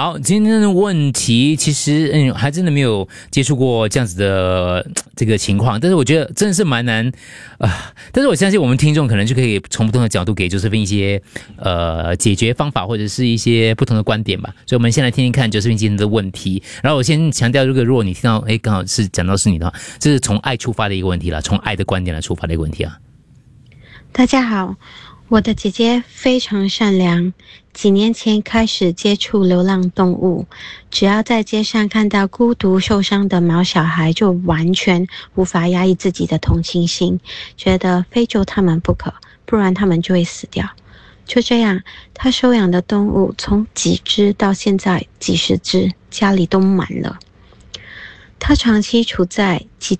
好，今天的问题其实还真的没有接触过这样子的这个情况，但是我觉得真的是蛮难但是我相信我们听众可能就可以从不同的角度给Josephine一些解决方法或者是一些不同的观点吧。所以我们先来听听看Josephine今天的问题。然后我先强调，如果你听到刚好是讲到是你的话，这是从爱出发的一个问题啦，从爱的观点来出发的一个问题啊。 大家好，我的姐姐非常善良，几年前开始接触流浪动物，只要在街上看到孤独受伤的毛小孩，就完全无法压抑自己的同情心，觉得非救他们不可，不然他们就会死掉。就这样，她收养的动物从几只到现在几十只，家里都满了。她长期处在极